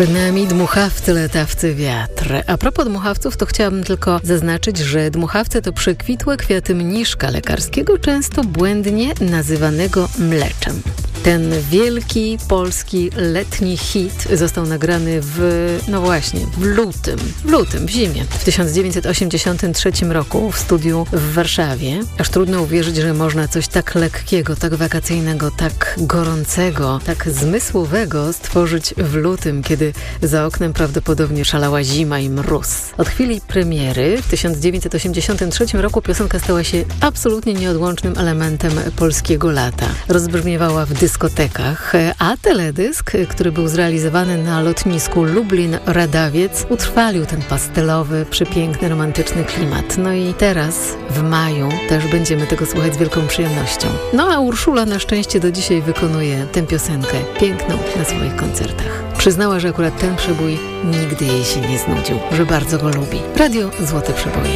Przed nami dmuchawcy, latawcy, wiatr. A propos dmuchawców, to chciałabym tylko zaznaczyć, że dmuchawce to przekwitłe kwiaty mniszka lekarskiego, często błędnie nazywanego mleczem. Ten wielki polski letni hit został nagrany w lutym, w zimie, w 1983 roku w studiu w Warszawie. Aż trudno uwierzyć, że można coś tak lekkiego, tak wakacyjnego, tak gorącego, tak zmysłowego stworzyć w lutym, kiedy za oknem prawdopodobnie szalała zima i mróz. Od chwili premiery w 1983 roku piosenka stała się absolutnie nieodłącznym elementem polskiego lata. Rozbrzmiewała w dyskotekach, a teledysk, który był zrealizowany na lotnisku Lublin-Radawiec, utrwalił ten pastelowy, przepiękny, romantyczny klimat. No i teraz, w maju, też będziemy tego słuchać z wielką przyjemnością. No a Urszula na szczęście do dzisiaj wykonuje tę piosenkę piękną na swoich koncertach. Przyznała, że akurat ten przebój nigdy jej się nie znudził, że bardzo go lubi. Radio Złote Przeboje.